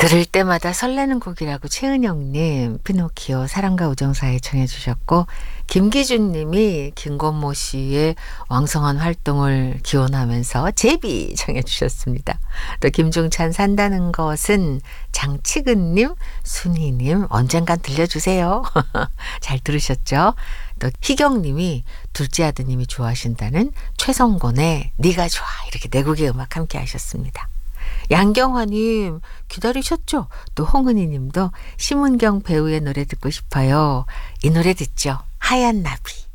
들을 때마다 설레는 곡이라고 최은영님 피노키오 사랑과 우정 사이 청해 주셨고, 김기준님이 김건모 씨의 왕성한 활동을 기원하면서 제비 청해 주셨습니다. 또 김종찬 산다는 것은 장치근님, 순희님 언젠간 들려주세요. 잘 들으셨죠? 또 희경님이 둘째 아드님이 좋아하신다는 최성곤의 네가 좋아, 이렇게 내국의 음악 함께 하셨습니다. 양경화님 기다리셨죠? 또 홍은희님도 심은경 배우의 노래 듣고 싶어요. 이 노래 듣죠? 하얀 나비.